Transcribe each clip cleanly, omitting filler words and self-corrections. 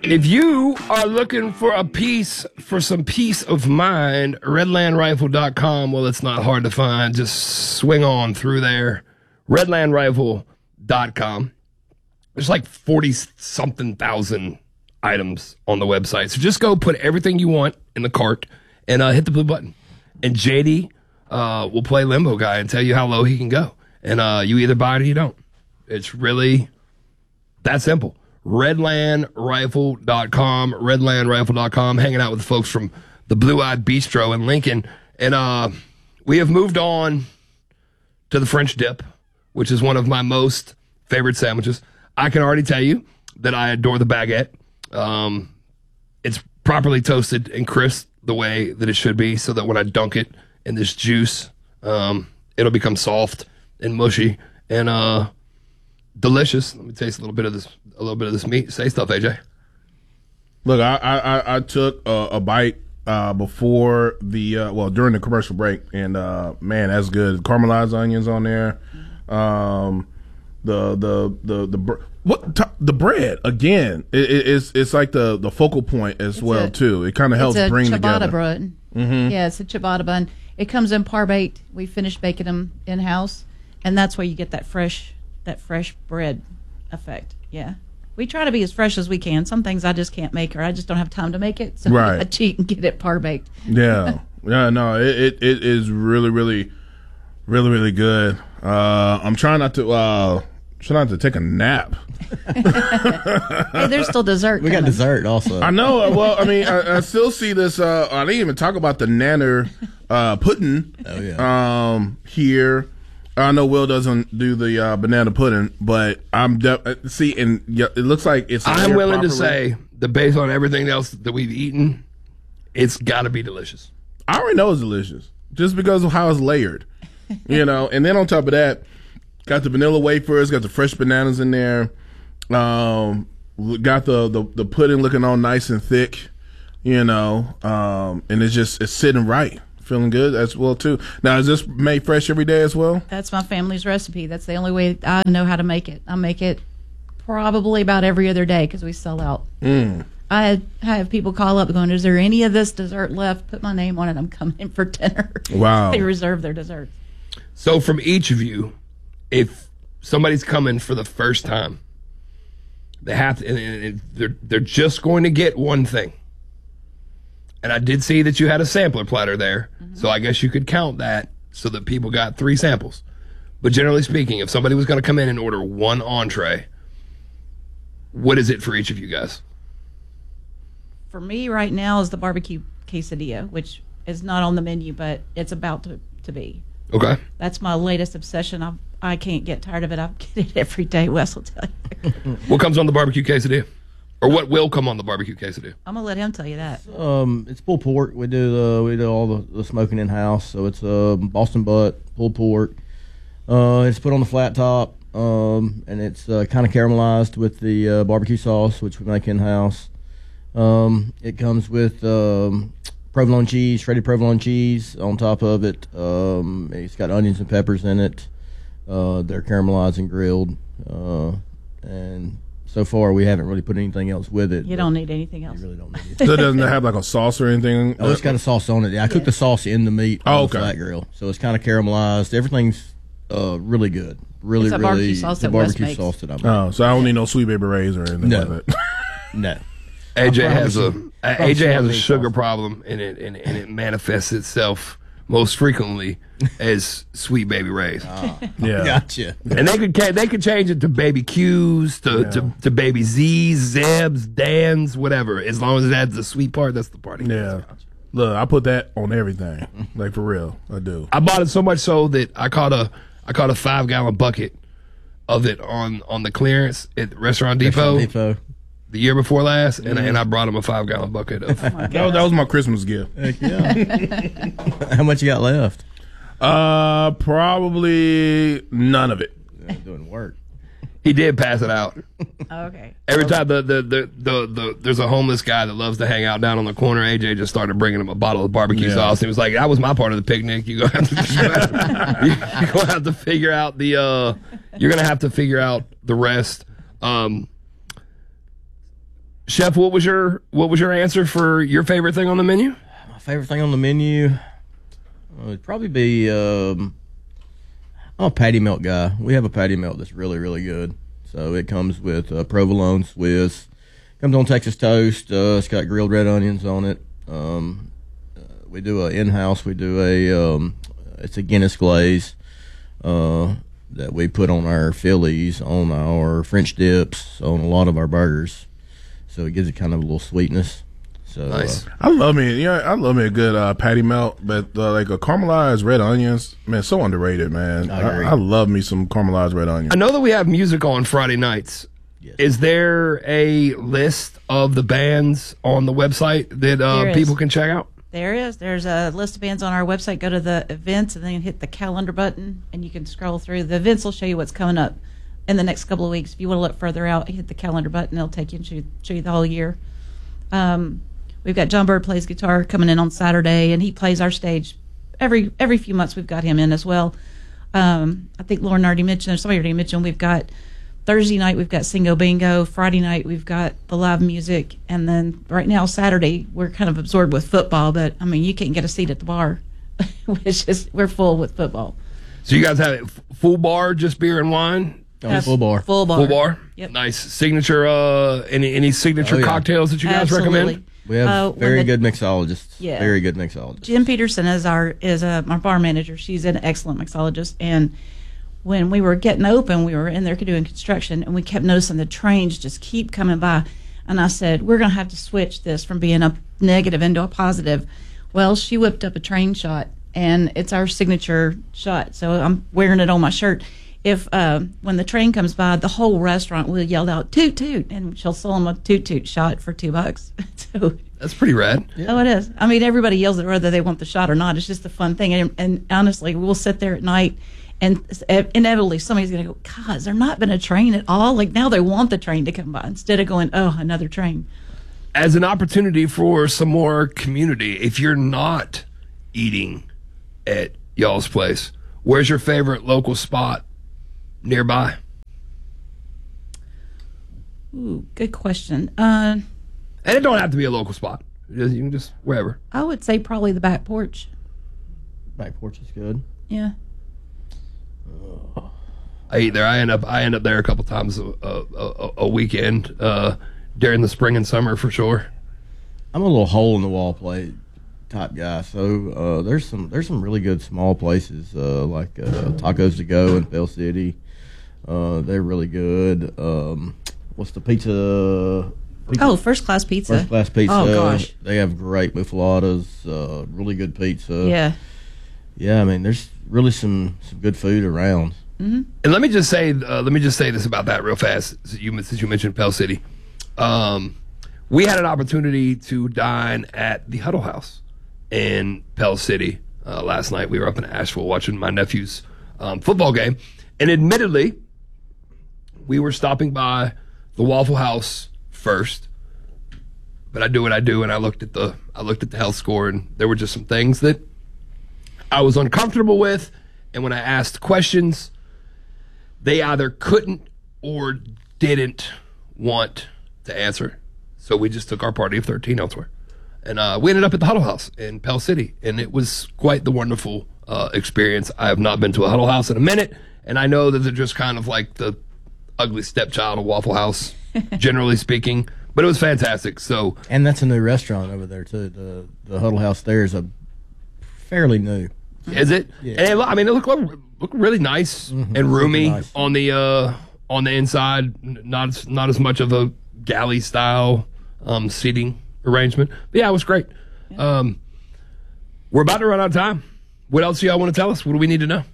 If you are looking for some peace of mind, redlandrifle.com, well, it's not hard to find. Just swing on through there. Redlandrifle.com. There's like 40-something thousand items on the website. So just go put everything you want in the cart and hit the blue button. And JD will play Limbo Guy and tell you how low he can go. And you either buy it or you don't. It's really that simple. Redlandrifle.com, redlandrifle.com, hanging out with the folks from the Blue Eyed Bistro in Lincoln. And we have moved on to the French dip, which is one of my most favorite sandwiches. I can already tell you that I adore the baguette. It's properly toasted and crisp the way that it should be, so that when I dunk it in this juice, it'll become soft and mushy and delicious. Let me taste a little bit of this meat. Say stuff, AJ. Look, I took a bite before during the commercial break, and man, that's good. Caramelized onions on there. The bread again. It's like the focal point as well too. It kind of helps bring together. It's a ciabatta bread. Mm-hmm. Yeah, it's a ciabatta bun. It comes in par baked. We finished baking them in house, and that's where you get that fresh bread effect. Yeah. We try to be as fresh as we can. Some things I just can't make, or I just don't have time to make it. So I cheat and get it par baked. Yeah. Yeah, no, it is really, really, really, really good. I'm trying not to take a nap. Hey, there's still dessert. We got dessert also. I know. Well, I mean, I still see this. I didn't even talk about the nanner pudding. Oh yeah. Here. I know Will doesn't do the banana pudding, but I'm it looks like it's. I'm willing to say that based on everything else that we've eaten, it's got to be delicious. I already know it's delicious just because of how it's layered, And then on top of that, got the vanilla wafers, got the fresh bananas in there, got the pudding looking all nice and thick, and it's sitting right. Feeling good as well too. Now, is this made fresh every day as well? That's my family's recipe. That's the only way I know how to make it. I make it probably about every other day because we sell out. I have people call up going, "Is there any of this dessert left? Put my name on it. I'm coming in for dinner." Wow. They reserve their dessert. So from each of you, if somebody's coming for the first time, they have to, and they're just going to get one thing. And I did see that you had a sampler platter there, so I guess you could count that so that people got 3 samples. But generally speaking, if somebody was going to come in and order one entree, what is it for each of you guys? For me right now is the barbecue quesadilla, which is not on the menu, but it's about to be. Okay. That's my latest obsession. I can't get tired of it. I get it every day, Wes will tell you. What comes on the barbecue quesadilla? Or what will come on the barbecue quesadilla? I'm gonna let him tell you that. It's pulled pork. We do all the smoking in house, so it's Boston butt, pulled pork. It's put on the flat top, and it's kind of caramelized with the barbecue sauce, which we make in house. It comes with provolone cheese, shredded provolone cheese on top of it. It's got onions and peppers in it. They're caramelized and grilled, and so far, we haven't really put anything else with it. You don't need anything else. You really don't need it. So it doesn't have like a sauce or anything? Oh, it's got a sauce on it. Yeah, I cooked the sauce in the meat on the flat grill. So it's kind of caramelized. Everything's really good. Really, it's a barbecue sauce the that barbecue Wes sauce that I make. Oh, so I don't need no Sweet Baby Ray's or anything like that. No. AJ has a sugar problem, and it manifests itself most frequently as Sweet Baby Ray's. Yeah, gotcha. And they could change it to Baby Q's, to Baby Z's, Zeb's, Dan's, whatever. As long as it adds the sweet part, that's the party. Yeah. Look, I put that on everything. Like for real, I do. I bought it so much so that I caught a 5-gallon bucket of it on the clearance at Restaurant Depot. The year before last, and I brought him a 5-gallon bucket of. That was my Christmas gift. Heck yeah. How much you got left? Probably none of it. Yeah, doing work. He did pass it out. Okay. Every time there's a homeless guy that loves to hang out down on the corner, AJ just started bringing him a bottle of barbecue sauce. He was like, "That was my part of the picnic. You're gonna have to figure out the rest." Chef, what was your answer for your favorite thing on the menu? My favorite thing on the menu would probably be I'm a patty melt guy. We have a patty melt that's really, really good. So it comes with provolone, Swiss. Comes on Texas toast. It's got grilled red onions on it. We do a in-house. We do it's a Guinness glaze that we put on our Phillies, on our French dips, on a lot of our burgers. So it gives it kind of a little sweetness. So Nice. I love me a good patty melt, but like a caramelized red onions, man, so underrated, man. I agree. I love me some caramelized red onions. I know that we have music on Friday nights. Yes. Is there a list of the bands on the website that There is. people can check out? There is. There's a list of bands on our website. Go to the events and then hit the calendar button, and you can scroll through. The events will show you what's coming up in the next couple of weeks. If you want to look further out, hit the calendar button. It'll take you and show you the whole year. We've got John Bird plays guitar coming in on Saturday, and he plays our stage every few months. We've got him in as well. I think Lauren already mentioned, or somebody already mentioned, we've got Thursday night, we've got Singo Bingo. Friday night, we've got the live music. And then right now, Saturday, we're kind of absorbed with football. But, I mean, you can't get a seat at the bar. We're full with football. So you guys have it full bar, just beer and wine? Full bar. Full bar. Full bar? Yep. Nice. Signature, any signature Oh, yeah. cocktails that you guys Absolutely. recommend? We have when very the- good mixologists. Yeah. Very good mixologists. Jim Peterson is our bar manager. She's an excellent mixologist. And when we were getting open, we were in there doing construction, and we kept noticing the trains just keep coming by. And I said, we're going to have to switch this from being a negative into a positive. Well, she whipped up a train shot, and it's our signature shot. So I'm wearing it on my shirt. If when the train comes by, the whole restaurant will yell out, toot, toot, and she'll sell them a toot, toot shot for $2. So... That's pretty rad. Oh, it is. I mean, everybody yells it whether they want the shot or not. It's just a fun thing. And honestly, we'll sit there at night, and inevitably somebody's going to go, God, has there not been a train at all? Like, now they want the train to come by instead of going, oh, another train. As an opportunity for some more community, if you're not eating at y'all's place, where's your favorite local spot nearby? Ooh, good question. And it don't have to be a local spot. You can just wherever. I would say probably the back porch. Back porch is good. Yeah. I eat there. I end up there a couple times a weekend during the spring and summer for sure. I'm a little hole in the wall play type guy, so there's some really good small places like Tacos to Go in Bell City. They're really good. What's the pizza? Oh, First Class Pizza. First Class Pizza. Oh, gosh. They have great muffaladas, really good pizza. Yeah. Yeah, I mean, there's really some good food around. And let me just say this about that real fast. Since you mentioned Pell City, we had an opportunity to dine at the Huddle House in Pell City last night. We were up in Asheville watching my nephew's football game, and admittedly, we were stopping by the Waffle House first. But I do what I do, and I looked at the health score, and there were just some things that I was uncomfortable with, and when I asked questions, they either couldn't or didn't want to answer. So we just took our party of 13 elsewhere. And we ended up at the Huddle House in Pell City, and it was quite the wonderful experience. I have not been to a Huddle House in a minute, and I know that they're just kind of like the ugly stepchild of Waffle House, generally speaking, but it was fantastic. So, And that's a new restaurant over there, too. The Huddle House there is a fairly new. is it? Yeah. And it looked really nice and roomy nice. on the inside. Not as much of a galley style seating arrangement. But yeah, it was great. We're about to run out of time. What else do y'all want to tell us? What do we need to know?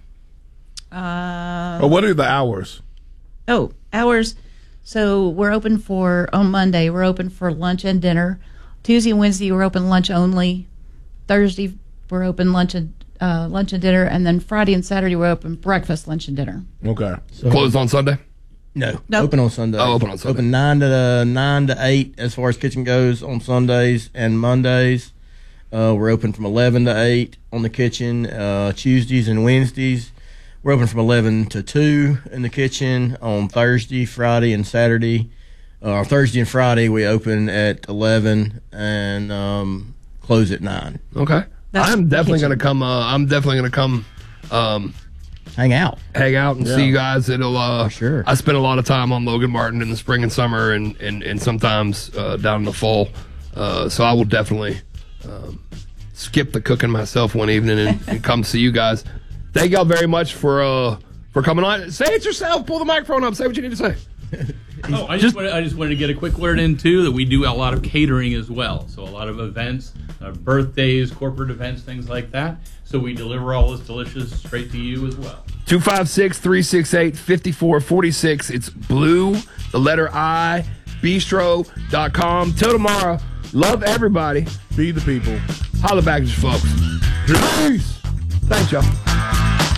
What are the hours? Oh, hours. So we're open on Monday, we're open for lunch and dinner. Tuesday and Wednesday, we're open lunch only. Thursday, we're open lunch and dinner. And then Friday and Saturday, we're open breakfast, lunch, and dinner. Okay. Closed on Sunday? No. Nope. Open on Sunday. Oh, open on Sunday. Open 9 to 8 as far as kitchen goes on Sundays and Mondays. We're open from 11 to 8 on the kitchen. Tuesdays and Wednesdays, we're open from 11 to 2 in the kitchen on Thursday, Friday, and Saturday. Thursday and Friday we open at 11 and close at 9. Okay. I'm definitely going to come. I'm definitely going to come. Hang out and see you guys. It'll sure. I spend a lot of time on Logan Martin in the spring and summer, and sometimes down in the fall. So I will definitely skip the cooking myself one evening and come see you guys. Thank y'all very much for coming on. Say it yourself. Pull the microphone up. Say what you need to say. I just wanted to get a quick word in too that we do a lot of catering as well. So a lot of events, birthdays, corporate events, things like that. So we deliver all this delicious straight to you as well. 256-368-5446. It's Blue, the letter I, bistro.com. Till tomorrow, love everybody. Feed the people. Holla back at you folks. Peace. Thanks, y'all.